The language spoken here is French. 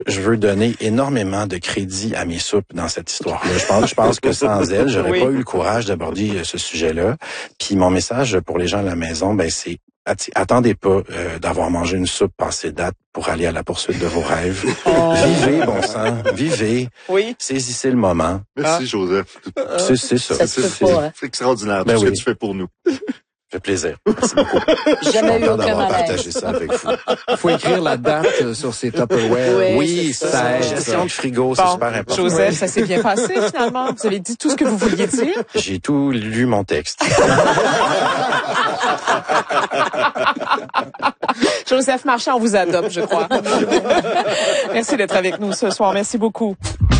je veux donner énormément de crédit à mes soupes dans cette histoire-là. Je pense que sans elles, j'aurais pas eu le courage d'aborder ce sujet-là. Puis mon message pour les gens à la maison, c'est attendez pas d'avoir mangé une soupe passée date pour aller à la poursuite de vos rêves. Vivez, bon sang, vivez. Oui. Saisissez le moment. Merci, Joseph. C'est ça. C'est extraordinaire tout ce que tu fais pour nous. Ça fait plaisir. Merci beaucoup. Jamais eu aucun d'avoir malaise. partagé ça avec vous. Il faut écrire la date sur ces Tupperware. Oui, ça aide. Gestion de frigo, c'est super important. Joseph, ça s'est bien passé finalement. Vous avez dit tout ce que vous vouliez dire. J'ai tout lu mon texte. Joseph Marchand, on vous adopte, je crois. Merci d'être avec nous ce soir. Merci beaucoup.